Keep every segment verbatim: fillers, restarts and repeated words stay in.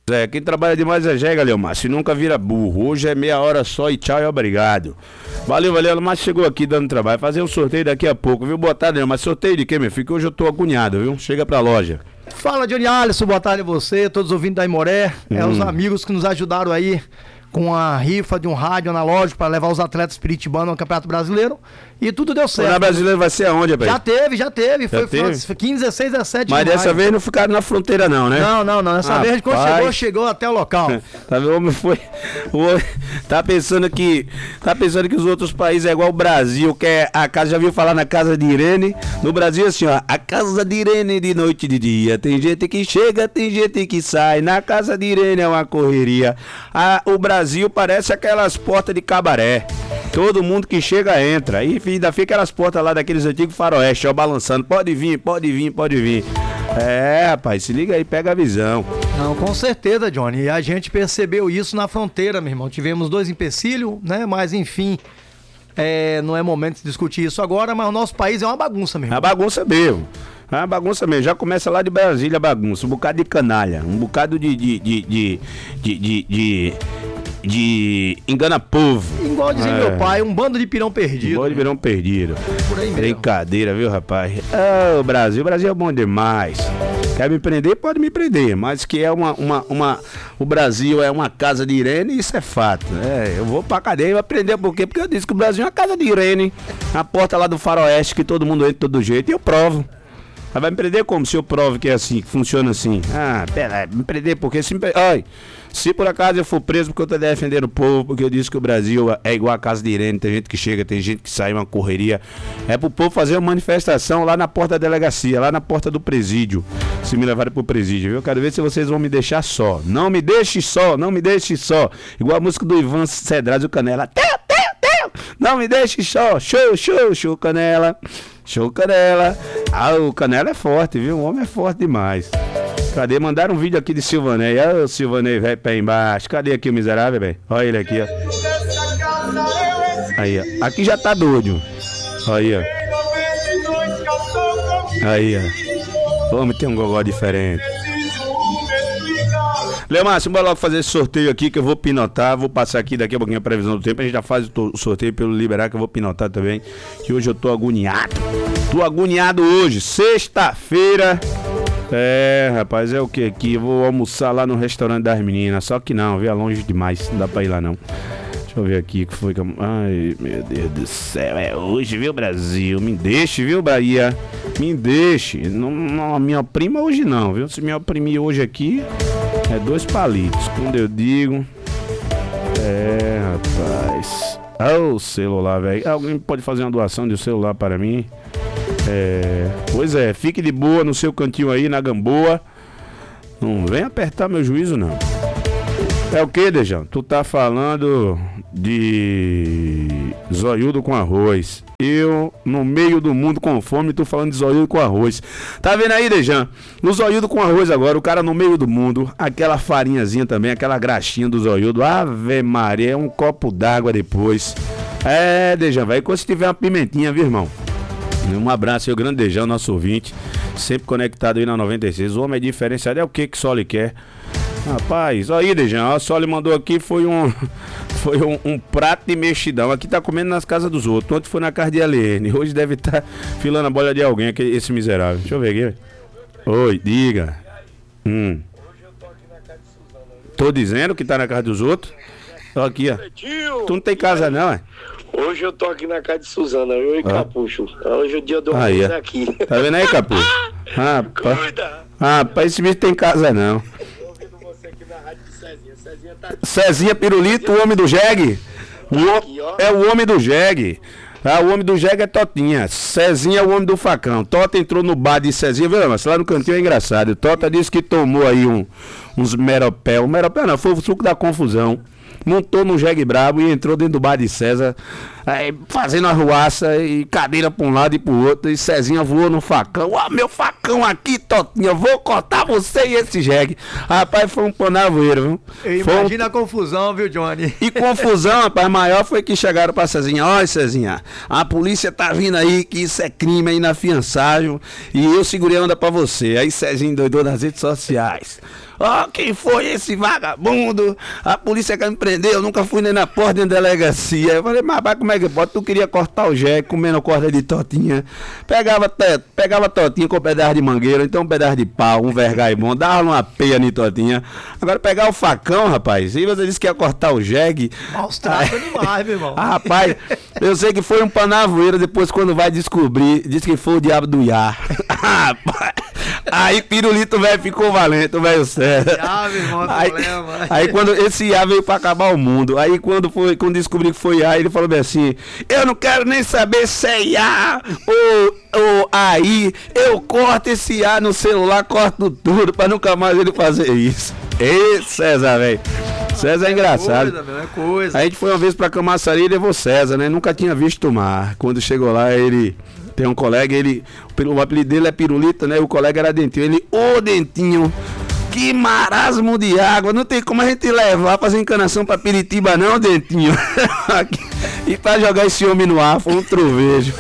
É, quem trabalha demais é Jega, Leomárcio, nunca vira burro. Hoje é meia hora só e tchau e obrigado. Valeu, valeu, Leomárcio chegou aqui dando trabalho. Vai fazer um sorteio daqui a pouco, viu? Boa tarde, Leomárcio. Sorteio de quê, meu filho? Que hoje eu tô agoniado, viu? Chega pra loja. Fala, Johnny Alisson, boa tarde a você, todos os ouvintes da Imoré. Hum. É os amigos que nos ajudaram aí com a rifa de um rádio analógico para levar os atletas piritibanos ao Campeonato Brasileiro. E tudo deu certo. O Campeonato Brasileiro vai ser aonde, rapaz? Já teve, já teve. Já foi teve? quinze, dezesseis, dezessete. Mas dessa vez não ficaram na fronteira não, né? Não, não, não. Dessa Rapaz. vez quando chegou, chegou até o local. Tá vendo? O homem foi. O homem tá pensando que. Tá pensando que os outros países é igual o Brasil, que é a casa, já viu falar na casa de Irene? No Brasil, assim, ó, a casa de Irene de noite e de dia. Tem gente que chega, tem gente que sai. Na casa de Irene é uma correria. A, o Brasil parece aquelas portas de cabaré. Todo mundo que chega entra. E ainda fica aquelas portas lá daqueles antigos faroeste, ó, balançando. Pode vir, pode vir, pode vir. É, rapaz, se liga aí, pega a visão. Não, com certeza, Johnny. A gente percebeu isso na fronteira, meu irmão. Tivemos dois empecilhos, né? Mas, enfim, é, não é momento de discutir isso agora, mas o nosso país é uma bagunça, meu irmão. É uma bagunça mesmo. É uma bagunça mesmo. Já começa lá de Brasília a bagunça. Um bocado de canalha. Um bocado de... de, de, de, de, de, de... de engana-povo. Igual dizia é. meu pai, um bando de pirão perdido. Um bando de pirão perdido. Por aí mesmo. Brincadeira, viu, rapaz? Ah, o Brasil, o Brasil é bom demais. Quer me prender? Pode me prender. Mas que é uma, uma, uma... O Brasil é uma casa de Irene, isso é fato. É, eu vou pra cadeia e vou prender por quê? Porque eu disse que o Brasil é uma casa de Irene. A porta lá do faroeste, que todo mundo entra de todo jeito. E eu provo. Mas vai me prender como? Se eu provo que é assim, que funciona assim. Ah, pera, me prender porque se me... Ai, se por acaso eu for preso porque eu tô defendendo o povo, porque eu disse que o Brasil é igual a casa de Irene, tem gente que chega, tem gente que sai, uma correria. É pro povo fazer uma manifestação lá na porta da delegacia, lá na porta do presídio. Se me levarem pro presídio, viu? Eu quero ver se vocês vão me deixar só. Não me deixe só, não me deixe só. Igual a música do Ivan Cedrais e o Canela. Teu, teu, teu! Não me deixe só. Show, show, show, Canela. Show, Canela. Ah, o Canela é forte, viu? O homem é forte demais. Cadê? Mandaram um vídeo aqui de Silvanei. Olha o Silvanei, velho, pé embaixo. Cadê aqui o miserável, velho? Olha ele aqui, ó. Aí, ó. Aqui já tá doido. Aí, ó. Aí, ó. O homem tem um gogó diferente. Leomárcio, bora logo fazer esse sorteio aqui que eu vou pinotar. Vou passar aqui daqui a pouquinho a previsão do tempo. A gente já faz o sorteio pelo liberar que eu vou pinotar também. Que hoje eu tô agoniado. Tô agoniado hoje, sexta-feira. É, rapaz, é o que aqui? Eu vou almoçar lá no restaurante das meninas. Só que não, viu? É longe demais. Não dá pra ir lá não. Deixa eu ver aqui que foi que... Ai, meu Deus do céu. É hoje, viu, Brasil? Me deixe, viu, Bahia? Me deixe. Não, não, a minha prima hoje não, viu? Se me oprimir hoje aqui, é dois palitos. Quando eu digo... É, rapaz... Ah, o celular, velho. Alguém pode fazer uma doação de celular para mim? É... Pois é, fique de boa no seu cantinho aí, na Gamboa. Não vem apertar meu juízo, não. É o que, Dejão? Tu tá falando de zoiudo com arroz. Eu, no meio do mundo com fome, tô falando de zoiudo com arroz. Tá vendo aí, Dejan? No zoiudo com arroz agora, o cara no meio do mundo, aquela farinhazinha também, aquela graxinha do zoiudo. Ave Maria, um copo d'água depois. É, Dejan, vai quando você tiver uma pimentinha, viu, irmão? Um abraço aí, o grande Dejão, nosso ouvinte. Sempre conectado aí na noventa e seis. O homem é diferenciado, é o que que só lhe quer. Rapaz, olha aí, Dejão, só lhe mandou aqui, foi um foi um, um prato de mexidão. Aqui tá comendo nas casas dos outros. Ontem foi na casa de L N. Hoje deve estar tá filando a bola de alguém, aquele, esse miserável. Deixa eu ver aqui. Oi, diga. Hum. Hoje eu tô aqui na casa de Suzana. Tô dizendo que tá na casa dos outros. Tô aqui, ó. Tu não tem casa não, é? Hoje eu tô aqui na casa de Suzana, eu e ah. Capucho. Hoje é o dia do almoço é. aqui. Tá vendo aí, Capucho? Rapaz, Cuida! Rapaz, esse bicho tem casa não. Cezinha, tá... Cezinha Pirulito, o homem do jegue. O... Aqui, é o homem do jegue. Ah, o homem do jegue é Totinha. Cezinha é o homem do facão. Tota entrou no bar de Cezinha, viu, mas lá no cantinho é engraçado. Tota disse que tomou aí um, uns meropel. Um meropel não, foi o suco da confusão. montou no jegue brabo e entrou dentro do bar de César, aí, fazendo arruaça e cadeira pra um lado e pro outro, e Cezinha voou no facão. Ó, meu facão aqui, Totinha, vou cortar você e esse jegue. Rapaz, foi um panavoeiro, viu? Imagina um... a confusão, viu, Johnny? E confusão, rapaz, maior foi que chegaram pra Cezinha. Olha, Cezinha, a polícia tá vindo aí, que isso é crime, é inafiançável, e eu segurei a onda pra você. Aí Cezinha doidou nas redes sociais. Ó, oh, quem foi esse vagabundo? A polícia quer me prender, eu nunca fui nem na porta de delegacia. Eu falei, mas rapaz, como é que pode? Tu queria cortar o jegue comendo corda de Totinha. Pegava, te, pegava Totinha com um pedaço de mangueira, então um pedaço de pau, um vergai bom, dava uma peia em Totinha. Agora pegar o facão, rapaz, e você disse que ia cortar o jegue. Maus tratos animais, meu irmão. Ah, rapaz, eu sei que foi um panavoeiro, depois quando vai descobrir, disse que foi o diabo do Iá. Rapaz, aí Pirulito, velho, ficou valente, o velho César. Ah, meu irmão, aí, problema. Aí quando esse Iá veio pra acabar o mundo, aí quando foi, quando descobri que foi Iá, ele falou bem assim, eu não quero nem saber se é Iá ou, ou aí, eu corto esse Iá no celular, corto tudo, pra nunca mais ele fazer isso. Ei, César, velho. César é engraçado. Coisa, meu, é coisa. A gente foi uma vez pra Camaçari e levou César, né? Nunca tinha visto o mar. Quando chegou lá, ele... Tem um colega, ele... O apelido dele é Pirulita, né? O colega era Dentinho. Ele, ô Dentinho, que marasmo de água. Não tem como a gente levar, fazer encanação pra Piritiba não, Dentinho. E pra jogar esse homem no ar, foi um trovejo.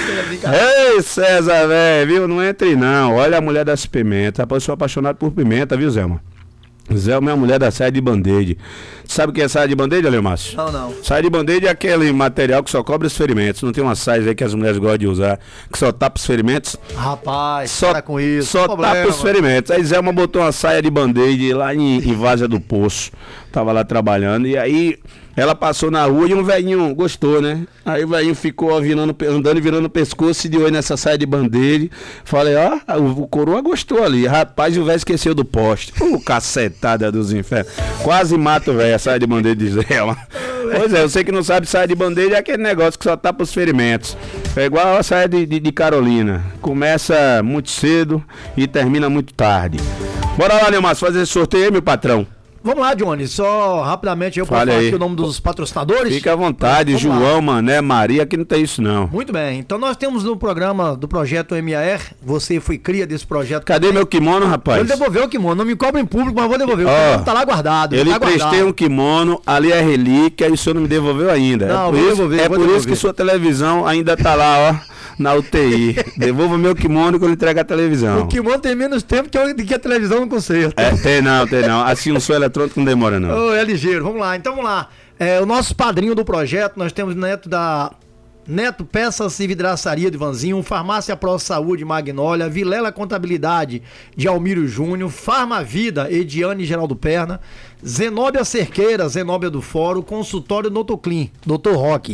Ei, César, velho, viu? Não entre não. Olha a mulher das pimentas. Rapaz, eu sou apaixonado por pimenta, viu, Zé, mano? Zé é uma mulher da saia de band-aid. Sabe o que é saia de band-aid, Aleomárcio? Não, não. Saia de band-aid é aquele material que só cobre os ferimentos. Não tem uma saia aí que as mulheres gostam de usar, que só tapa os ferimentos. Rapaz, só, para com isso. Só problema, tapa os mano. ferimentos. Aí Zé botou uma saia de band-aid lá em, em Várzea do Poço. Tava lá trabalhando. E aí ela passou na rua e um velhinho gostou, né? Aí o velhinho ficou ó, virando, andando e virando o pescoço, se de olho nessa saia de band-aid. Falei, ó, o, o coroa gostou ali. Rapaz, o velho esqueceu do poste. Ô, cacetada dos infernos. Quase mata o velho a saia de band-aid de Zé. Pois é, você que não sabe, saia de band-aid é aquele negócio que só tapa os ferimentos. É igual a saia de, de, de Carolina. Começa muito cedo e termina muito tarde. Bora lá, Leomárcio, fazer esse sorteio aí, meu patrão. Vamos lá, Johnny, só rapidamente eu posso falar aqui o nome dos patrocinadores? Fica à vontade, Vamos João, lá. Mané, Maria, que não tem isso não. Muito bem, então nós temos no programa do projeto M A R, você foi cria desse projeto. Cadê também. meu kimono, rapaz? Vou devolver o kimono, não me cobra em público, mas vou devolver, o Ó, kimono tá lá guardado. Eu lhe tá prestei guardado. um kimono, ali é relíquia e o senhor não me devolveu ainda. Não, é por, vou isso, devolver, é vou por devolver. isso que sua televisão ainda tá lá, ó, na U T I. Devolva meu kimono que eu lhe entrego a televisão. O kimono tem menos tempo que, eu, que a televisão não conserta. É, tem não, tem não. Assim, um som eletrônico não demora não. Ô, é ligeiro, vamos lá, então vamos lá. É, o nosso padrinho do projeto, nós temos Neto da... Neto Peças e Vidraçaria de Vanzinho, Farmácia Pro Saúde Magnólia, Vilela Contabilidade de Almírio Júnior, Farmavida Ediane Geraldo Perna, Zenóbia Cerqueira, Zenóbia do Fórum, Consultório Notoclin, doutor Roque.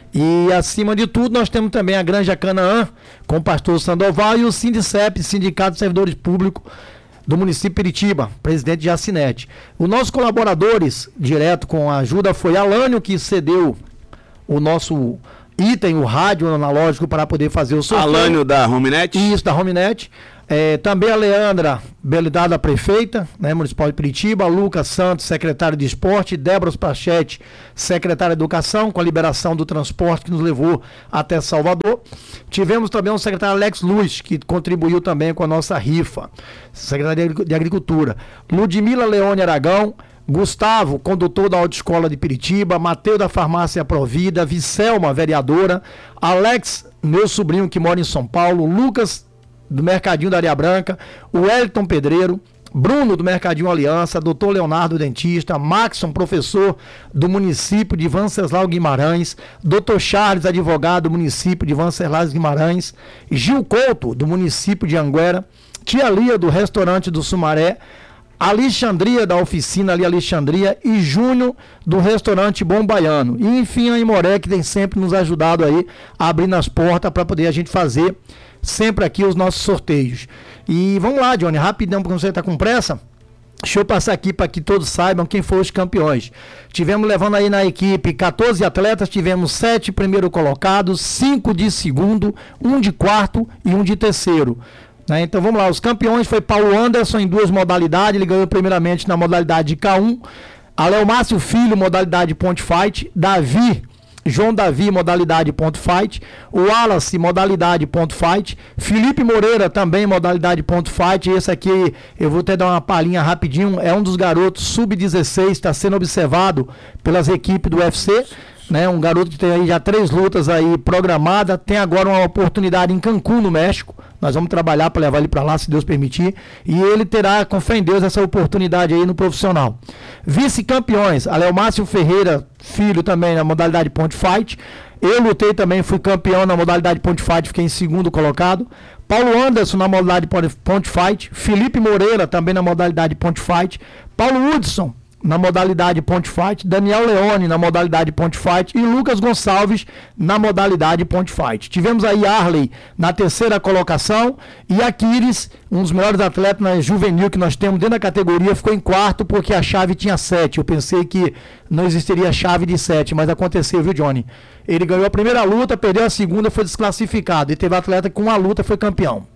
E acima de tudo nós temos também a Granja Canaã, com o pastor Sandoval, e o Sindicep, Sindicato de Servidores Públicos do município de Piritiba, presidente de Acinete. Os nossos colaboradores, direto com a ajuda, foi Alânio, que cedeu o nosso item, o rádio analógico, para poder fazer o sorteio. Alânio da Homenet? Isso, da Homenet. É, também a Leandra Belidade, prefeita, né, municipal de Piritiba, Lucas Santos, secretário de esporte, Débora Pachete, secretária de educação, com a liberação do transporte que nos levou até Salvador. Tivemos também o secretário Alex Luiz, que contribuiu também com a nossa rifa, secretário de Agricultura. Ludmila Leone Aragão, Gustavo, condutor da Autoescola de Piritiba, Mateus da Farmácia Provida, Vicelma, vereadora, Alex, meu sobrinho que mora em São Paulo, Lucas do Mercadinho da Areia Branca, o Wellington Pedreiro, Bruno do Mercadinho Aliança, doutor Leonardo Dentista, Maxson, professor do município de Venceslau Guimarães, doutor Charles, advogado do município de Venceslau Guimarães, Gil Couto, do município de Anguera, Tia Lia, do restaurante do Sumaré, Alexandria, da oficina ali Alexandria, e Júnior, do restaurante Bom Baiano. E enfim, a Imoré, que tem sempre nos ajudado aí, abrindo as portas para poder a gente fazer sempre aqui os nossos sorteios. E vamos lá, Johnny, rapidão, porque você está com pressa. Deixa eu passar aqui para que todos saibam quem foram os campeões. Tivemos levando aí na equipe quatorze atletas, tivemos sete primeiro colocados, cinco de segundo, um de quarto e um de terceiro. Né? Então vamos lá, os campeões foi Paulo Anderson em duas modalidades, ele ganhou primeiramente na modalidade de K um, Aleomárcio Filho, modalidade Point Fight. Davi, João Davi, modalidade Ponto Fight. O Wallace, modalidade Ponto Fight. Felipe Moreira, também modalidade Ponto Fight. Esse aqui, eu vou até dar uma palhinha rapidinho. É um dos garotos sub dezesseis, está sendo observado pelas equipes do U F C. Né, um garoto que tem aí já três lutas aí programadas, tem agora uma oportunidade em Cancún, no México. Nós vamos trabalhar para levar ele para lá, se Deus permitir. E ele terá, com fé em Deus, essa oportunidade aí no profissional. Vice-campeões, Aleomárcio Ferreira, filho também na modalidade Point Fight. Eu lutei também, fui campeão na modalidade Point Fight, fiquei em segundo colocado. Paulo Anderson na modalidade Point Fight. Felipe Moreira também na modalidade Point Fight. Paulo Hudson na modalidade Point Fight, Daniel Leone na modalidade Point Fight e Lucas Gonçalves na modalidade Point Fight. Tivemos aí Arley na terceira colocação e Aquiles, um dos melhores atletas na juvenil que nós temos dentro da categoria, ficou em quarto porque a chave tinha sete. Eu pensei que não existiria chave de sete, mas aconteceu, viu, Johnny? Ele ganhou a primeira luta, perdeu a segunda, foi desclassificado e teve atleta que com uma luta foi campeão.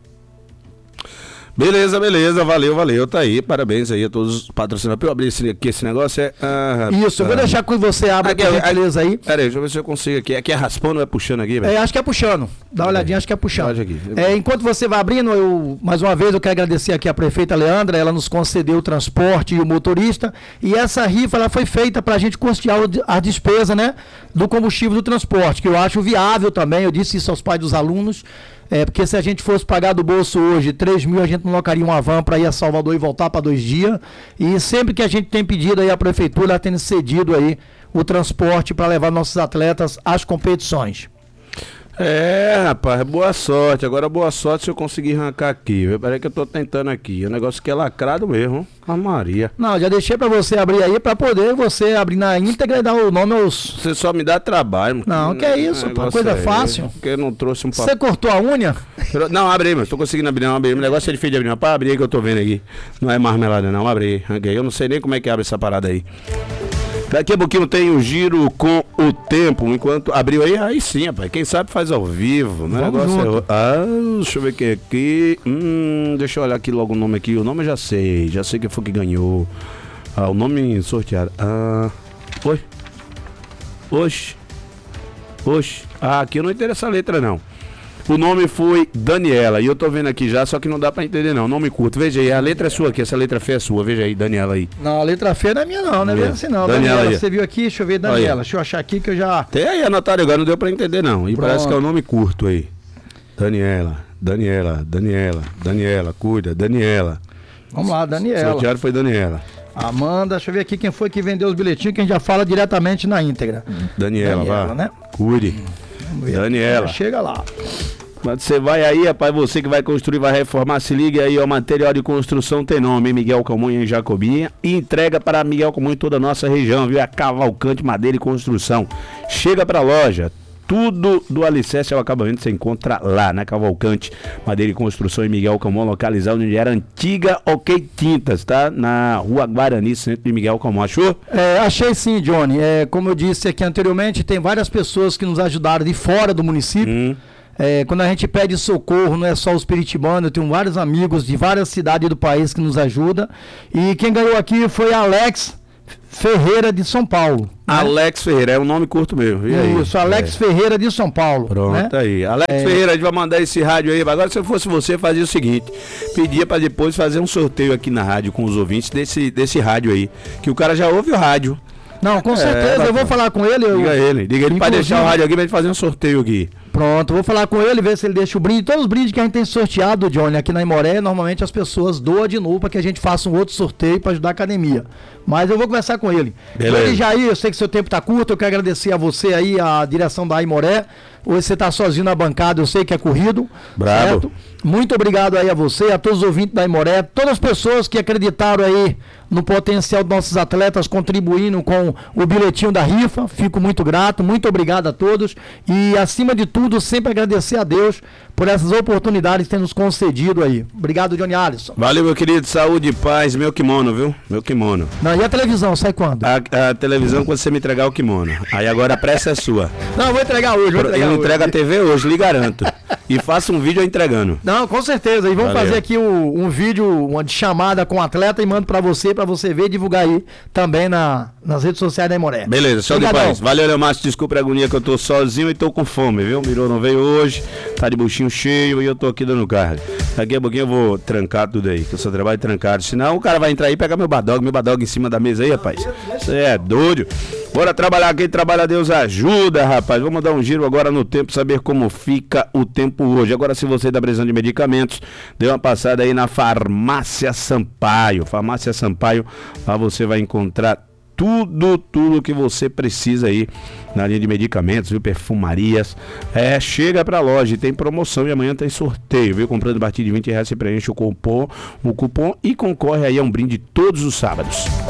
Beleza, beleza, valeu, valeu, tá aí, parabéns aí a todos os patrocinadores. Eu abrir esse, aqui, esse negócio é... Ah, Isso, eu vou ah, deixar que você abra aqui, aqui, beleza aí. Pera aí, deixa eu ver se eu consigo aqui. Aqui é raspando ou é puxando aqui, velho? É, acho que é puxando. Dá uma olhadinha, acho que é puxando. Aqui. É, enquanto você vai abrindo, eu, mais uma vez, eu quero agradecer aqui a prefeita Leandra, ela nos concedeu o transporte e o motorista, e essa rifa, ela foi feita pra gente custear a despesa, né, do combustível do transporte, que eu acho viável também, eu disse isso aos pais dos alunos. É, porque se a gente fosse pagar do bolso hoje três mil, a gente não locaria uma van para ir a Salvador e voltar para dois dias. E sempre que a gente tem pedido aí a prefeitura, ela tem cedido aí o transporte para levar nossos atletas às competições. É, rapaz, boa sorte. Agora boa sorte se eu conseguir arrancar aqui. Peraí que eu tô tentando aqui. O negócio que é lacrado mesmo. A Maria. Não, já deixei pra você abrir aí, pra poder você abrir na íntegra e dar o nome aos... Você só me dá trabalho. Não, que é isso, pô, coisa é fácil. Porque eu não trouxe um Você cortou a unha? Não, abre aí, mas tô conseguindo abrir, não, abrir. O negócio é difícil de abrir, não. Pá, abrir aí que eu tô vendo aqui. Não é marmelada, não, abre aí. Eu não sei nem como é que abre essa parada aí. Daqui a pouquinho tem o giro com o tempo. Enquanto abriu aí, aí sim, rapaz. Quem sabe faz ao vivo, né? Vamos Negócio junto. é... Ah, deixa eu ver quem é aqui. Hum, deixa eu olhar aqui logo o nome aqui. O nome eu já sei. Já sei quem foi que ganhou. Ah, o nome sorteado. Ah. Oi. Oxe. Oxe. Ah, aqui eu não entendo essa letra, não. O nome foi Daniela, e eu tô vendo aqui já, só que não dá pra entender não, nome curto. Veja aí, a letra é sua aqui, essa letra feia é sua, veja aí, Daniela aí. Não, a letra feia não é minha não, não é Minha. mesmo assim não. Daniela Daniela, aí. você viu aqui, deixa eu ver, Daniela, deixa eu achar aqui que eu já... Tem aí anotado agora, não deu pra entender não, e Pronto. parece que é o nome curto aí. Daniela, Daniela, Daniela, Daniela, cuida, Daniela. Vamos lá, Daniela. Sorteado foi Daniela. Amanda, deixa eu ver aqui quem foi que vendeu os bilhetinhos, que a gente já fala diretamente na íntegra. Daniela, Daniela, vá, né? cuide. Vamos ver. Daniela. Chega lá. Mas você vai aí, rapaz, você que vai construir, vai reformar, se liga aí, ó, material de construção tem nome, hein? Miguel Camunha em Jacobinha, e entrega para Miguel Camunha em toda a nossa região, viu? A Cavalcante Madeira e Construção. Chega pra loja, tudo do alicerce ao acabamento você encontra lá, na Cavalcante Madeira e Construção em Miguel Camunha, localizado onde era antiga OK Tintas, tá? Na Rua Guarani, centro de Miguel Camunha, achou? É, achei sim, Johnny. É, como eu disse aqui anteriormente, tem várias pessoas que nos ajudaram de fora do município. Hum. É, quando a gente pede socorro, não é só os piritibanos, eu tenho vários amigos de várias cidades do país que nos ajudam. E quem ganhou aqui foi Alex Ferreira de São Paulo. Né? Alex Ferreira, é um nome curto mesmo. E aí? Isso, Alex É. Ferreira de São Paulo. Pronto, né? aí. Alex É. Ferreira, a gente vai mandar esse rádio aí. Agora, se eu fosse você, fazia o seguinte: pedia pra depois fazer um sorteio aqui na rádio com os ouvintes desse, desse rádio aí. Que o cara já ouve o rádio. Não, com É, certeza, eu bacana. vou falar com ele. Eu... Diga ele, diga ele pra Inclusive- deixar o rádio aqui pra gente fazer um sorteio aqui. Pronto, vou falar com ele, ver se ele deixa o brinde. Todos os brindes que a gente tem sorteado, Johnny, aqui na Imoré, normalmente as pessoas doam de novo para que a gente faça um outro sorteio para ajudar a academia. Mas eu vou conversar com ele. Beleza. Ele, Jair, eu sei que seu tempo tá curto, eu quero agradecer a você aí, a direção da Imoré. Hoje você tá sozinho na bancada, eu sei que é corrido. Bravo. Certo? Muito obrigado aí a você, a todos os ouvintes da Imoré, todas as pessoas que acreditaram aí no potencial dos nossos atletas, contribuindo com o bilhetinho da rifa. Fico muito grato, muito obrigado a todos. E acima de tudo, sempre agradecer a Deus por essas oportunidades que tem nos concedido aí. Obrigado, Johnny Alisson. Valeu, meu querido. Saúde e paz. Meu kimono, viu? Meu kimono. Não, e a televisão, sai quando? A, a televisão quando você me entregar o kimono. Aí agora a pressa é sua. Não, eu vou entregar hoje, vou entregar Eu hoje. entrego a T V hoje, lhe garanto. e faça um vídeo entregando. Não, com certeza. E vamos Valeu. fazer aqui o, um vídeo, uma de chamada com o atleta e mando pra você, pra você ver e divulgar aí também na, nas redes sociais da Aimoré. Beleza, show de Obrigadão. paz. Valeu, Leomárcio. Desculpa a agonia que eu tô sozinho e tô com fome, viu? O Mirô não veio hoje, tá de buchinho cheio e eu tô aqui dando carga. Daqui a pouquinho eu vou trancar tudo aí, que eu só trabalho trancado. Senão o cara vai entrar aí e pegar meu badog, meu badog em cima da mesa aí, rapaz. Você é doido. Bora trabalhar, quem trabalha Deus ajuda, rapaz. Vamos dar um giro agora no tempo, saber como fica o tempo hoje. Agora, se você está precisando de medicamentos, dê uma passada aí na Farmácia Sampaio. Farmácia Sampaio, lá você vai encontrar tudo, tudo que você precisa aí na linha de medicamentos, viu? Perfumarias. É, chega pra loja, tem promoção e amanhã tem sorteio, viu? Comprando a partir de vinte reais, você preenche o cupom, o cupom e concorre aí a um brinde todos os sábados.